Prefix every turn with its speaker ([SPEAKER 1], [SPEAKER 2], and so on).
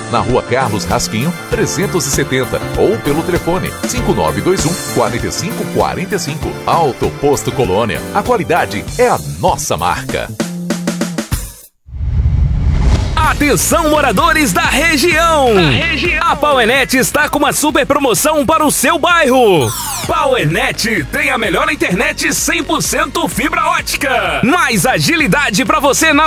[SPEAKER 1] na Rua Carlos Rasquinho, 370, ou pelo telefone 5921-4545. Auto Posto Colônia. A qualidade é a nossa marca.
[SPEAKER 2] Atenção, moradores da região! A Powernet está com uma super promoção para o seu bairro. Powernet tem a melhor internet 100% fibra ótica. Mais agilidade para você